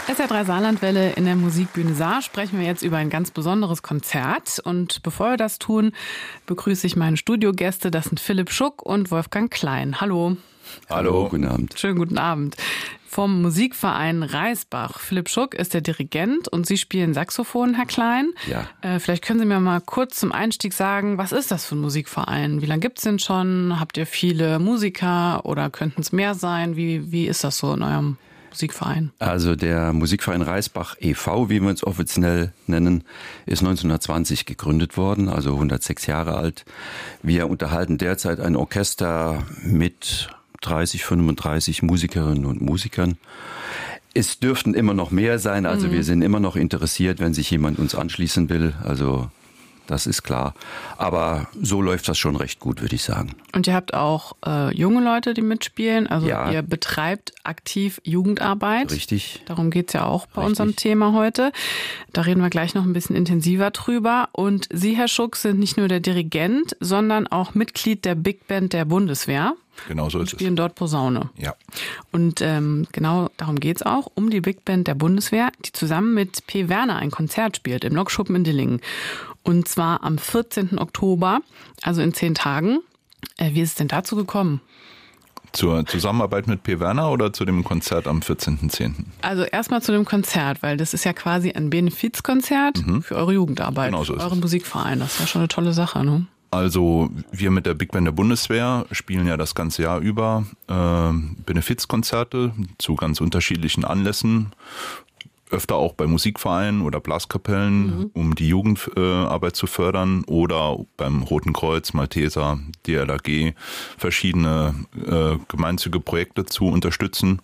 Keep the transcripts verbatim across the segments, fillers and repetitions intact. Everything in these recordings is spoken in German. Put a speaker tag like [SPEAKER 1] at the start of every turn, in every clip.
[SPEAKER 1] S R drei Saarlandwelle in der Musikbühne Saar sprechen wir jetzt über ein ganz besonderes Konzert. Und bevor wir das tun, begrüße ich meine Studiogäste. Das sind Philipp Schuck und Wolfgang Klein. Hallo.
[SPEAKER 2] Hallo, guten Abend.
[SPEAKER 1] Schönen guten Abend. Vom Musikverein Reisbach. Philipp Schuck ist der Dirigent und Sie spielen Saxophon, Herr Klein.
[SPEAKER 2] Ja.
[SPEAKER 1] Äh, vielleicht können Sie mir mal kurz zum Einstieg sagen, was ist das für ein Musikverein? Wie lange gibt es den schon? Habt ihr viele Musiker oder könnten es mehr sein? Wie, wie ist das so in eurem Musikverein?
[SPEAKER 2] Also der Musikverein Reisbach e V, wie wir uns offiziell nennen, ist neunzehnhundertzwanzig gegründet worden, also hundertsechs Jahre alt. Wir unterhalten derzeit ein Orchester mit dreißig, fünfunddreißig Musikerinnen und Musikern. Es dürften immer noch mehr sein, also mhm. wir sind immer noch interessiert, wenn sich jemand uns anschließen will, also das ist klar. Aber so läuft das schon recht gut, würde ich sagen.
[SPEAKER 1] Und ihr habt auch äh, junge Leute, die mitspielen, also
[SPEAKER 2] ja.
[SPEAKER 1] ihr betreibt aktiv Jugendarbeit.
[SPEAKER 2] Richtig.
[SPEAKER 1] Darum geht's ja auch bei
[SPEAKER 2] Richtig.
[SPEAKER 1] unserem Thema heute. Da reden wir gleich noch ein bisschen intensiver drüber. Und Sie, Herr Schuck, sind nicht nur der Dirigent, sondern auch Mitglied der Big Band der Bundeswehr.
[SPEAKER 3] Genau so ist es.
[SPEAKER 1] Spielen dort Posaune.
[SPEAKER 3] Ja.
[SPEAKER 1] Und ähm, genau darum geht's auch, um die Big Band der Bundeswehr, die zusammen mit P. Werner ein Konzert spielt im Lokschuppen in Dillingen. Und zwar am vierzehnten Oktober, also in zehn Tagen. Äh, wie ist es denn dazu gekommen?
[SPEAKER 3] Zur Zusammenarbeit mit P. Werner oder zu dem Konzert am vierzehnten zehnten?
[SPEAKER 1] Also erstmal zu dem Konzert, weil das ist ja quasi ein Benefizkonzert mhm. für eure Jugendarbeit,
[SPEAKER 3] genau so
[SPEAKER 1] für euren Musikverein. Das ist ja schon eine tolle Sache, ne?
[SPEAKER 3] Also wir mit der Big Band der Bundeswehr spielen ja das ganze Jahr über äh, Benefizkonzerte zu ganz unterschiedlichen Anlässen. Öfter auch bei Musikvereinen oder Blaskapellen, mhm. um die Jugendarbeit äh, zu fördern, oder beim Roten Kreuz, Malteser, D L R G, verschiedene äh, gemeinnützige Projekte zu unterstützen.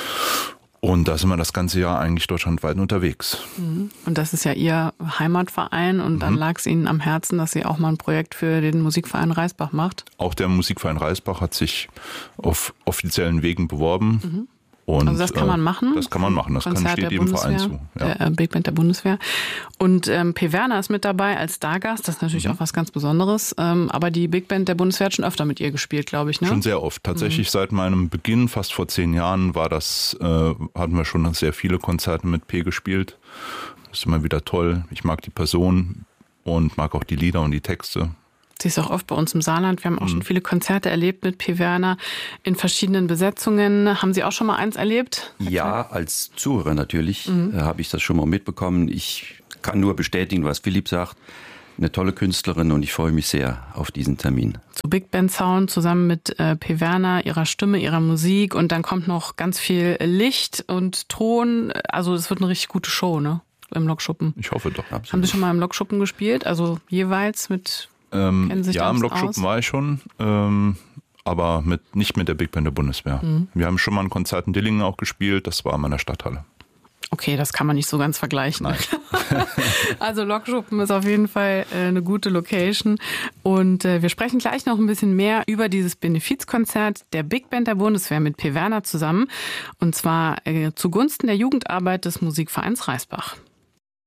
[SPEAKER 3] Und da sind wir das ganze Jahr eigentlich deutschlandweit unterwegs.
[SPEAKER 1] Und das ist ja Ihr Heimatverein und dann mhm. lag es Ihnen am Herzen, dass Sie auch mal ein Projekt für den Musikverein Reisbach macht?
[SPEAKER 3] Auch der Musikverein Reisbach hat sich auf offiziellen Wegen beworben. Mhm. Und,
[SPEAKER 1] also das kann man machen?
[SPEAKER 3] Das kann man machen, das kann, steht jedem Verein zu.
[SPEAKER 1] Ja. Der Big Band der Bundeswehr. Und ähm, P. Werner ist mit dabei als Stargast, das ist natürlich mhm. auch was ganz Besonderes. Ähm, aber die Big Band der Bundeswehr hat schon öfter mit ihr gespielt, glaube ich, ne?
[SPEAKER 3] Schon sehr oft. Tatsächlich mhm. seit meinem Beginn, fast vor zehn Jahren, war das, äh, hatten wir schon sehr viele Konzerte mit P. gespielt. Das ist immer wieder toll. Ich mag die Person und mag auch die Lieder und die Texte.
[SPEAKER 1] Sie ist auch oft bei uns im Saarland. Wir haben auch mhm. schon viele Konzerte erlebt mit P. Werner in verschiedenen Besetzungen. Haben Sie auch schon mal eins erlebt?
[SPEAKER 2] Ja, als Zuhörer natürlich mhm. äh, habe ich das schon mal mitbekommen. Ich kann nur bestätigen, was Philipp sagt. Eine tolle Künstlerin und ich freue mich sehr auf diesen Termin.
[SPEAKER 1] Zu Big Band Sound zusammen mit äh, P. Werner, ihrer Stimme, ihrer Musik, und dann kommt noch ganz viel Licht und Ton. Also es wird eine richtig gute Show, ne? Im Lokschuppen.
[SPEAKER 3] Ich hoffe doch.
[SPEAKER 1] Absolut. Haben Sie schon mal im Lokschuppen gespielt? Also jeweils mit...
[SPEAKER 3] Ähm, ja, im Lokschuppen war ich schon, ähm, aber mit, nicht mit der Big Band der Bundeswehr. Mhm. Wir haben schon mal ein Konzert in Dillingen auch gespielt, das war in meiner Stadthalle.
[SPEAKER 1] Okay, das kann man nicht so ganz vergleichen.
[SPEAKER 3] Nein.
[SPEAKER 1] Also Lokschuppen ist auf jeden Fall äh, eine gute Location. Und äh, wir sprechen gleich noch ein bisschen mehr über dieses Benefizkonzert der Big Band der Bundeswehr mit P. Werner zusammen. Und zwar äh, zugunsten der Jugendarbeit des Musikvereins Reisbach.